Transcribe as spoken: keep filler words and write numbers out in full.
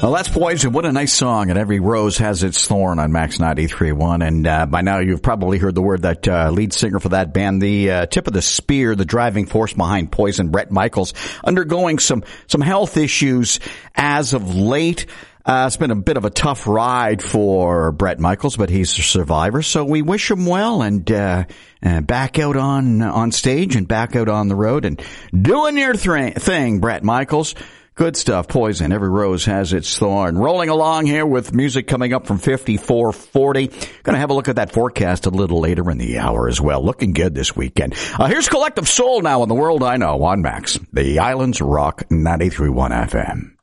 Well, that's Poison. What a nice song. And every rose has its thorn on Max ninety-three point one. And uh, by now you've probably heard the word that uh, lead singer for that band, the uh, tip of the spear, the driving force behind Poison, Bret Michaels, undergoing some, some health issues as of late. Uh, it's been a bit of a tough ride for Bret Michaels, but he's a survivor. So we wish him well and, uh, uh back out on, on stage and back out on the road and doing your th- thing, Bret Michaels. Good stuff. Poison. Every rose has its thorn. Rolling along here with music coming up from fifty-four forty. Going to have a look at that forecast a little later in the hour as well. Looking good this weekend. Uh, here's Collective Soul now on The World I Know on Max. The Islands Rock ninety-three point one F M.